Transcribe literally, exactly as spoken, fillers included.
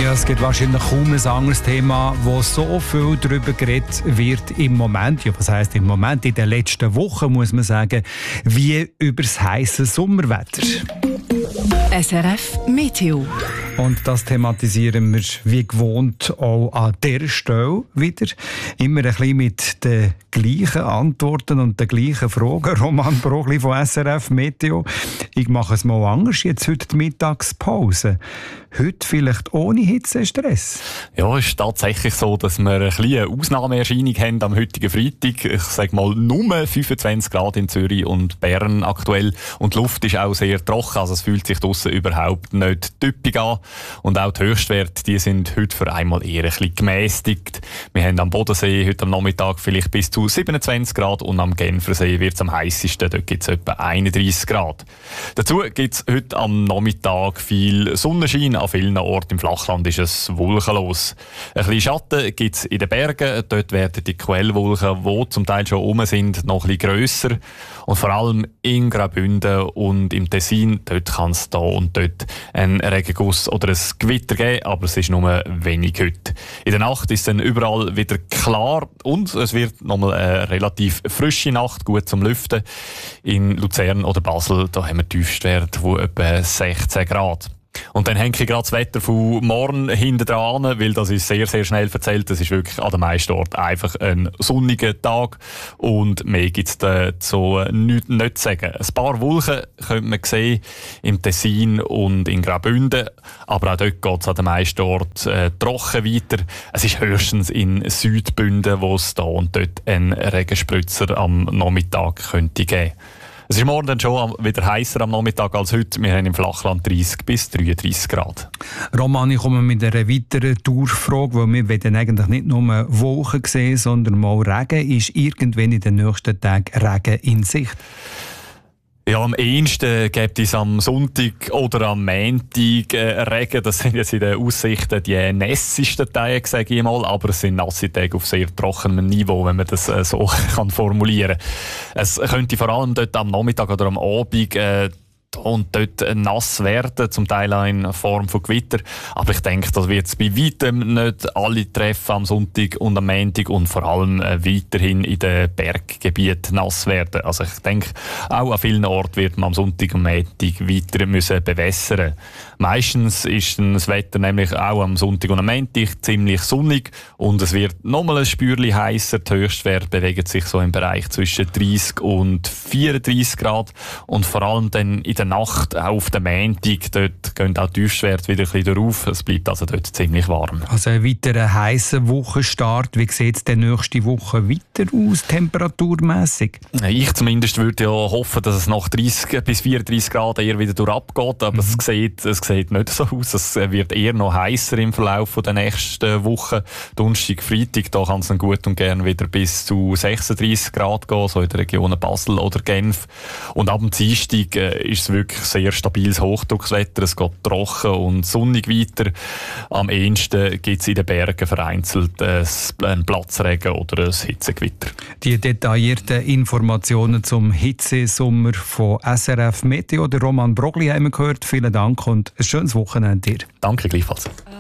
Ja, es gibt wahrscheinlich kaum ein anderes Thema, wo so viel darüber geredet wird im Moment. Ja, was heisst im Moment? In den letzten Wochen, muss man sagen, wie über das heisse Sommerwetter. S R F Meteo. Und das thematisieren wir wie gewohnt auch an dieser Stelle wieder. Immer ein bisschen mit den gleichen Antworten und den gleichen Fragen. Roman Brogli von S R F Meteo. Ich mache es mal anders. Jetzt heute die Mittagspause. Heute vielleicht ohne Hitzestress. Ja, es ist tatsächlich so, dass wir ein bisschen eine Ausnahmeerscheinung haben am heutigen Freitag. Ich sage mal nur fünfundzwanzig Grad in Zürich und Bern aktuell. Und die Luft ist auch sehr trocken, also es fühlt sich draussen überhaupt nicht typisch an. Und auch die Höchstwerte, die sind heute für einmal eher ein bisschen gemästigt. Wir haben am Bodensee heute am Nachmittag vielleicht bis zu siebenundzwanzig Grad und am Genfersee wird es am heissesten, dort gibt es etwa einunddreissig Grad. Dazu gibt es heute am Nachmittag viel Sonnenschein. An vielen Orten im Flachland ist es wolkenlos. Ein bisschen Schatten gibt es in den Bergen. Dort werden die Quellwolken, die zum Teil schon rum sind, noch ein bisschen grösser. Und vor allem in Graubünden und im Tessin, dort kann es da und dort einen Regenguss oder ein Gewitter geben, aber es ist nur wenig heute. In der Nacht ist es dann überall wieder klar und es wird nochmal eine relativ frische Nacht, gut zum Lüften. In Luzern oder Basel, da haben wir Tiefstwerte von etwa sechzehn Grad. Und dann hänge ich gerade das Wetter von morgen hinten dran, weil das ist sehr, sehr schnell erzählt. Das ist wirklich an den meisten Orten einfach ein sonniger Tag und mehr gibt es dazu nichts nicht zu sagen. Ein paar Wolken könnte man sehen im Tessin und in Graubünden, aber auch dort geht es an den meisten Orten äh, trocken weiter. Es ist höchstens in Südbünden, wo es da und dort einen Regenspritzer am Nachmittag könnte geben. Es ist morgen dann schon wieder heißer am Nachmittag als heute. Wir haben im Flachland dreißig bis dreiunddreissig Grad. Roman, ich komme mit einer weiteren Durchfrage, weil wir wollen eigentlich nicht nur Wolken sehen, sondern mal Regen. Ist irgendwann in den nächsten Tagen Regen in Sicht? Ja, am ehesten gibt es am Sonntag oder am Montag äh, Regen. Das sind jetzt in den Aussichten die nässesten Tage, sage ich mal. Aber es sind nasse Tage auf sehr trockenem Niveau, wenn man das äh, so kann formulieren kann. Es könnte vor allem dort am Nachmittag oder am Abend äh, und dort nass werden, zum Teil auch in Form von Gewitter. Aber ich denke, das wird es bei weitem nicht alle treffen am Sonntag und am Montag und vor allem äh, weiterhin in den Berggebieten nass werden. Also ich denke, auch an vielen Orten wird man am Sonntag und Montag weiter müssen bewässern. Meistens ist das Wetter nämlich auch am Sonntag und am Montag ziemlich sonnig und es wird nochmal ein Spürchen heißer. Die Höchstwerte bewegen sich so im Bereich zwischen dreißig und vierunddreissig Grad und vor allem dann in der Nacht, auch auf den Montag, dort gehen auch die Tiefstwerte wieder ein bisschen drauf. Es bleibt also dort ziemlich warm. Also ein weiterer heißer Wochenstart. Wie sieht es denn nächste Woche weiter aus, temperaturmässig? Ich zumindest würde ja hoffen, dass es nach dreißig bis vierunddreissig Grad eher wieder durchabgeht, aber mhm. es, sieht, es sieht nicht so aus. Es wird eher noch heißer im Verlauf der nächsten Woche. Donnerstag, Freitag, da kann es dann gut und gern wieder bis zu sechsunddreissig Grad gehen, so in der Region Basel oder Genf. Und ab dem Dienstag äh, ist es wirklich sehr stabiles Hochdruckswetter. Es geht trocken und sonnig weiter. Am ehesten gibt es in den Bergen vereinzelt einen Platzregen oder ein Hitzegewitter. Die detaillierten Informationen zum Hitzesommer von S R F Meteo. Der Roman Brogli haben wir gehört. Vielen Dank und ein schönes Wochenende dir. Danke gleichfalls.